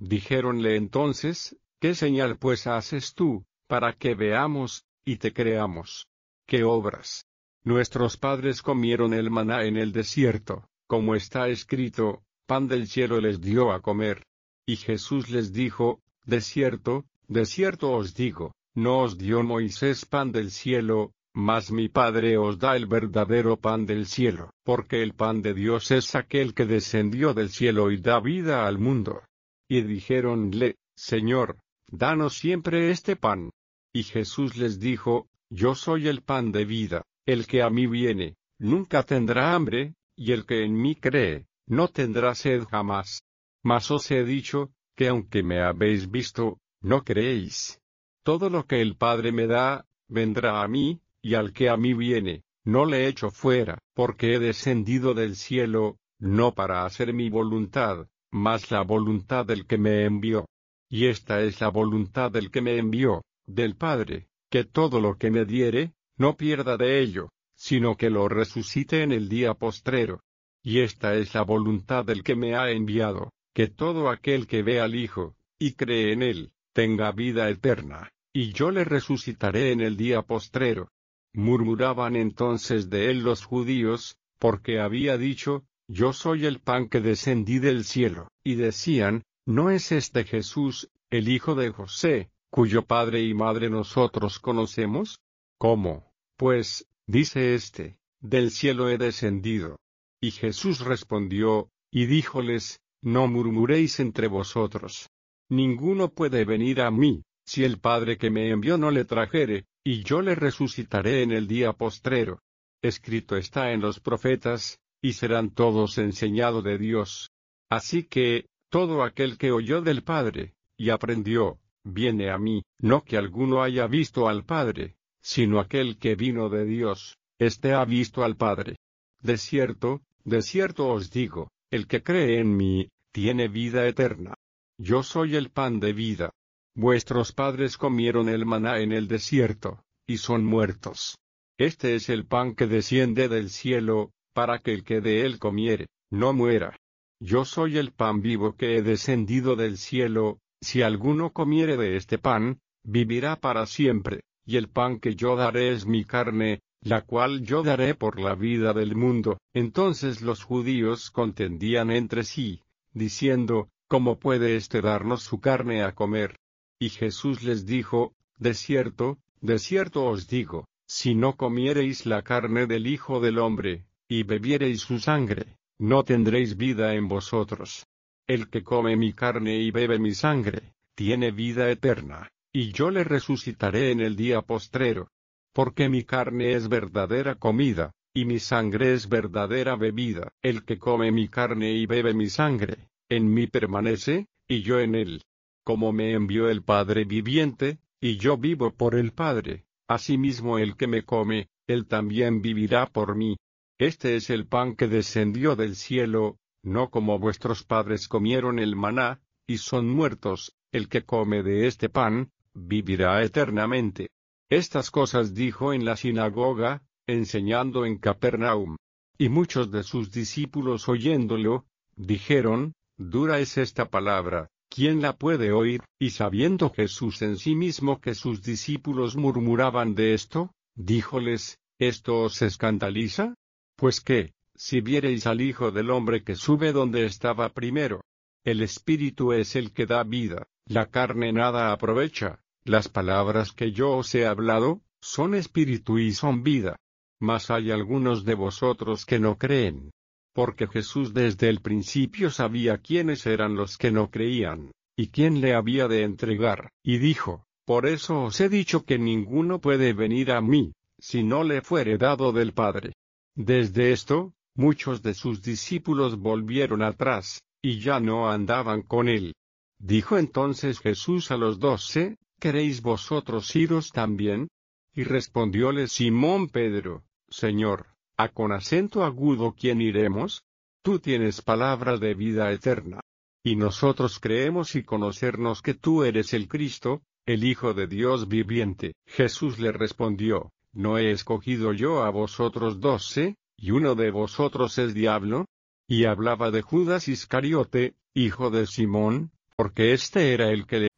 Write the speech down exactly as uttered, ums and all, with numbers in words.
Dijéronle entonces, ¿qué señal pues haces tú, para que veamos, y te creamos? ¿Qué obras? Nuestros padres comieron el maná en el desierto, como está escrito, pan del cielo les dio a comer. Y Jesús les dijo, de cierto, de cierto os digo, no os dio Moisés pan del cielo, mas mi Padre os da el verdadero pan del cielo, porque el pan de Dios es aquel que descendió del cielo y da vida al mundo. Y dijéronle, Señor, danos siempre este pan. Y Jesús les dijo, yo soy el pan de vida, el que a mí viene, nunca tendrá hambre, y el que en mí cree, no tendrá sed jamás. Mas os he dicho, que aunque me habéis visto, no creéis. Todo lo que el Padre me da, vendrá a mí, y al que a mí viene, no le echo fuera, porque he descendido del cielo, no para hacer mi voluntad, mas la voluntad del que me envió. Y esta es la voluntad del que me envió, del Padre, que todo lo que me diere, no pierda de ello, sino que lo resucite en el día postrero. Y esta es la voluntad del que me ha enviado, que todo aquel que ve al Hijo, y cree en él, tenga vida eterna, y yo le resucitaré en el día postrero. Murmuraban entonces de él los judíos, porque había dicho, yo soy el pan que descendí del cielo, y decían, ¿no es este Jesús, el hijo de José, cuyo padre y madre nosotros conocemos? ¿Cómo, pues, dice éste, del cielo he descendido? Y Jesús respondió, y díjoles, no murmuréis entre vosotros. Ninguno puede venir a mí, si el Padre que me envió no le trajere, y yo le resucitaré en el día postrero. Escrito está en los profetas, y serán todos enseñados de Dios. Así que, todo aquel que oyó del Padre, y aprendió, viene a mí, no que alguno haya visto al Padre, sino aquel que vino de Dios, éste ha visto al Padre. De cierto, de cierto os digo, el que cree en mí, tiene vida eterna. Yo soy el pan de vida. Vuestros padres comieron el maná en el desierto, y son muertos. Este es el pan que desciende del cielo, para que el que de él comiere, no muera. Yo soy el pan vivo que he descendido del cielo, si alguno comiere de este pan, vivirá para siempre, y el pan que yo daré es mi carne, la cual yo daré por la vida del mundo. Entonces los judíos contendían entre sí, diciendo, ¿cómo puede éste darnos su carne a comer? Y Jesús les dijo, de cierto, de cierto os digo, si no comiereis la carne del Hijo del Hombre, y bebiereis su sangre, no tendréis vida en vosotros. El que come mi carne y bebe mi sangre, tiene vida eterna, y yo le resucitaré en el día postrero. Porque mi carne es verdadera comida, y mi sangre es verdadera bebida. El que come mi carne y bebe mi sangre, en mí permanece, y yo en él. Como me envió el Padre viviente, y yo vivo por el Padre, asimismo el que me come, él también vivirá por mí. Este es el pan que descendió del cielo, no como vuestros padres comieron el maná, y son muertos. El que come de este pan, vivirá eternamente. Estas cosas dijo en la sinagoga, enseñando en Capernaum. Y muchos de sus discípulos oyéndolo, dijeron, dura es esta palabra, ¿quién la puede oír? Y sabiendo Jesús en sí mismo que sus discípulos murmuraban de esto, díjoles, ¿esto os escandaliza? Pues que, si viereis al Hijo del Hombre que sube donde estaba primero. El Espíritu es el que da vida, la carne nada aprovecha. Las palabras que yo os he hablado, son espíritu y son vida. Mas hay algunos de vosotros que no creen. Porque Jesús desde el principio sabía quiénes eran los que no creían, y quién le había de entregar, y dijo, por eso os he dicho que ninguno puede venir a mí, si no le fuere dado del Padre. Desde esto, muchos de sus discípulos volvieron atrás, y ya no andaban con él. Dijo entonces Jesús a los doce, ¿queréis vosotros iros también? Y respondióle Simón Pedro, Señor, ¿a con acento agudo quién iremos? Tú tienes palabra de vida eterna. Y nosotros creemos y conocernos que tú eres el Cristo, el Hijo de Dios viviente. Jesús le respondió, ¿no he escogido yo a vosotros doce, y uno de vosotros es diablo? Y hablaba de Judas Iscariote, hijo de Simón, porque este era el que